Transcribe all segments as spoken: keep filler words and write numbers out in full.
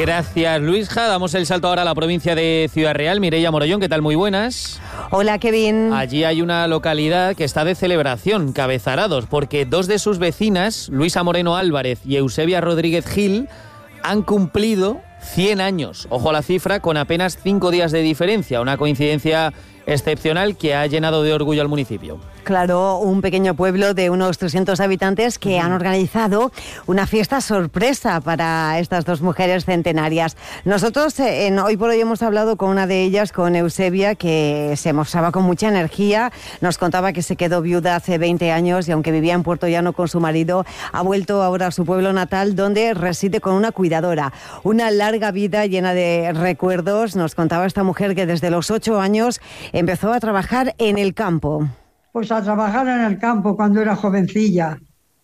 Gracias, Luisja. Damos el salto ahora a la provincia de Ciudad Real. Mireia Morollón, ¿qué tal? Muy buenas. Hola, Kevin. Allí hay una localidad que está de celebración, Cabezarados, porque dos de sus vecinas, Luisa Moreno Álvarez y Eusebia Rodríguez Gil, han cumplido cien años. Ojo a la cifra, con apenas cinco días de diferencia. Una coincidencia excepcional que ha llenado de orgullo al municipio. Claro, un pequeño pueblo de unos trescientos habitantes que han organizado una fiesta sorpresa para estas dos mujeres centenarias. Nosotros en Hoy por Hoy hemos hablado con una de ellas, con Eusebia, que se mostraba con mucha energía. Nos contaba que se quedó viuda hace veinte años y aunque vivía en Puerto Llano con su marido, ha vuelto ahora a su pueblo natal, donde reside con una cuidadora. Una larga vida llena de recuerdos. Nos contaba esta mujer que desde los ocho años empezó a trabajar en el campo. Pues a trabajar en el campo cuando era jovencilla.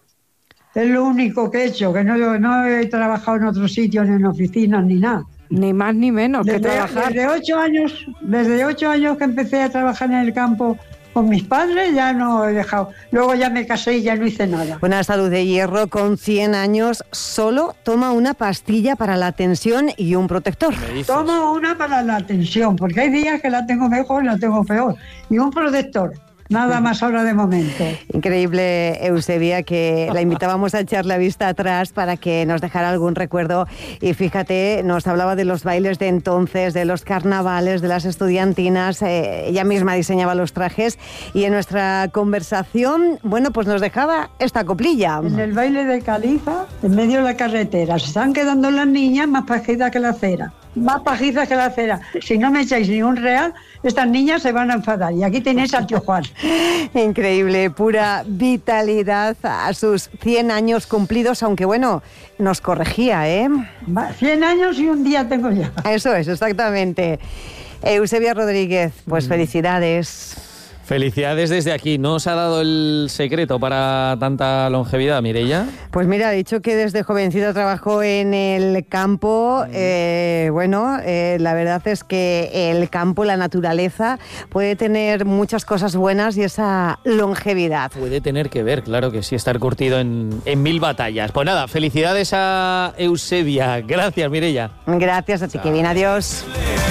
Es lo único que he hecho, que no, no he trabajado en otros sitios, ni en oficinas, ni nada. Ni más ni menos desde, que trabajar. Desde ocho años, desde ocho años que empecé a trabajar en el campo con mis padres, ya no he dejado. Luego ya me casé y ya no hice nada. Buena salud de hierro, con cien años, solo toma una pastilla para la tensión y un protector. Tomo una para la tensión, porque hay días que la tengo mejor y la tengo peor. Y un protector. Nada más ahora de momento. Increíble, Eusebia, que la invitábamos a echar la vista atrás para que nos dejara algún recuerdo. Y fíjate, nos hablaba de los bailes de entonces, de los carnavales, de las estudiantinas. Eh, ella misma diseñaba los trajes. Y en nuestra conversación, bueno, pues nos dejaba esta coplilla. En el baile de Califa, en medio de la carretera, se están quedando las niñas más pajizas que la cera. Más pajizas que la cera. Si no me echáis ni un real, estas niñas se van a enfadar. Y aquí tenéis al tío Juan. Increíble, pura vitalidad a sus cien años cumplidos, aunque bueno, nos corregía, ¿eh? cien años y un día tengo ya. Eso es, exactamente. Eusebia Rodríguez, pues felicidades. Felicidades desde aquí. ¿No os ha dado el secreto para tanta longevidad, Mireia? Pues mira, ha dicho que desde jovencita trabajó en el campo. Eh, bueno, eh, la verdad es que el campo, la naturaleza, puede tener muchas cosas buenas y esa longevidad. Puede tener que ver, claro que sí, estar curtido en, en mil batallas. Pues nada, felicidades a Eusebia. Gracias, Mireia. Gracias a ti, Kevin. Adiós.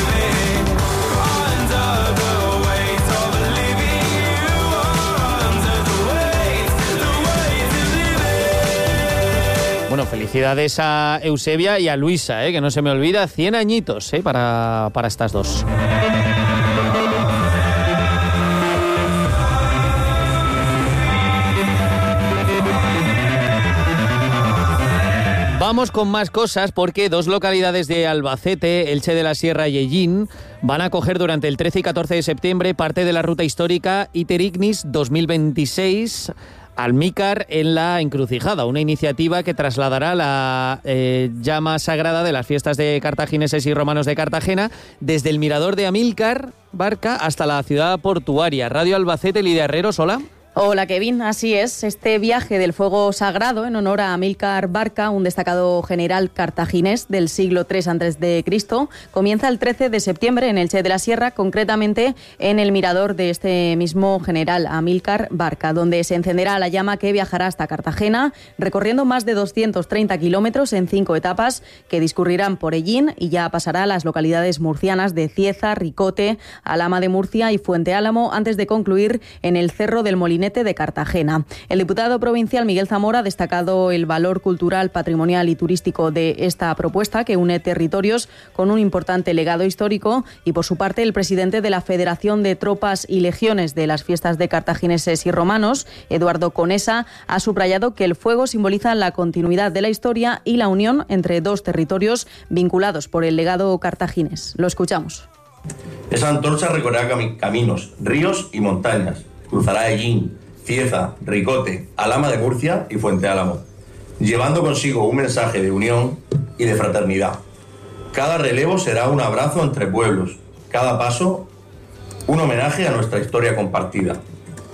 Bueno, felicidades a Eusebia y a Luisa, ¿eh? Que no se me olvida, cien añitos, ¿eh? para, para estas dos. Vamos con más cosas porque dos localidades de Albacete, Elche de la Sierra y Ellín, van a acoger durante el trece y catorce de septiembre parte de la ruta histórica Iter Ignis dos mil veintiséis Almícar en la Encrucijada, una iniciativa que trasladará la eh, llama sagrada de las fiestas de cartagineses y romanos de Cartagena desde el mirador de Amílcar Barca hasta la ciudad portuaria. Radio Albacete, Lidia Herreros, hola. Hola, Kevin, así es. Este viaje del fuego sagrado en honor a Amílcar Barca, un destacado general cartaginés del siglo tercero antes de Cristo, comienza el trece de septiembre en Elche de la Sierra, concretamente en el mirador de este mismo general, Amílcar Barca, donde se encenderá la llama que viajará hasta Cartagena, recorriendo más de doscientos treinta kilómetros en cinco etapas que discurrirán por Ellín y ya pasará a las localidades murcianas de Cieza, Ricote, Alhama de Murcia y Fuente Álamo, antes de concluir en el Cerro del Molinete de Cartagena. El diputado provincial Miguel Zamora ha destacado el valor cultural, patrimonial y turístico de esta propuesta que une territorios con un importante legado histórico y, por su parte, el presidente de la Federación de Tropas y Legiones de las Fiestas de Cartagineses y Romanos, Eduardo Conesa, ha subrayado que el fuego simboliza la continuidad de la historia y la unión entre dos territorios vinculados por el legado cartaginés. Lo escuchamos. Esa antorcha recorrerá cam- caminos, ríos y montañas. Cruzará Ellín, Cieza, Ricote, Alhama de Murcia y Fuente Álamo, llevando consigo un mensaje de unión y de fraternidad. Cada relevo será un abrazo entre pueblos, cada paso un homenaje a nuestra historia compartida.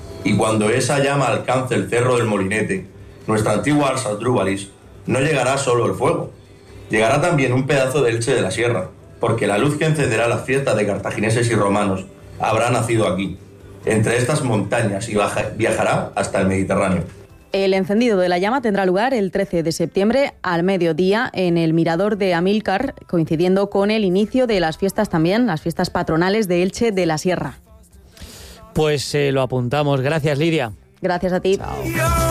Y cuando esa llama alcance el Cerro del Molinete, nuestra antigua Ars Asdrúbalis, no llegará solo el fuego, llegará también un pedazo de Elche de la Sierra, porque la luz que encenderá las fiestas de cartagineses y romanos habrá nacido aquí, entre estas montañas, y baja, viajará hasta el Mediterráneo. El encendido de la llama tendrá lugar el trece de septiembre al mediodía en el mirador de Amílcar, coincidiendo con el inicio de las fiestas también, las fiestas patronales de Elche de la Sierra. Pues eh, lo apuntamos. Gracias, Lidia. Gracias a ti. Chao.